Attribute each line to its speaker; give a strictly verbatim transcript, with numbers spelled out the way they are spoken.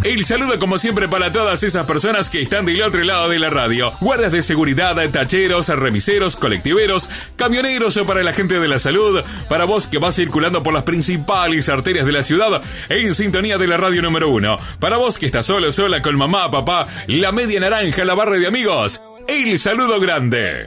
Speaker 1: El saludo como siempre para todas esas personas que están del otro lado de la radio. Guardias de seguridad, tacheros, remiseros, colectiveros, camioneros o para la gente de la salud. Para vos que vas circulando por las principales arterias de la ciudad en sintonía de la radio número uno. Para vos que estás solo, sola con mamá, papá, la media naranja, la barra de amigos. El saludo grande.